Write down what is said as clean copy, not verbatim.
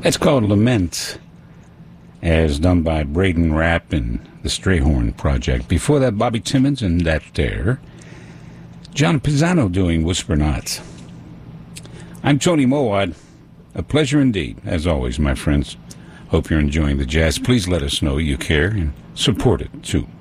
It's called Lament, as done by Braden Rapp and the Strayhorn Project. Before that, Bobby Timmons and That There. John Pisano doing Whisper Not. I'm Tony Mowat. A pleasure indeed, as always, my friends. Hope you're enjoying the jazz. Please let us know you care and support it, too.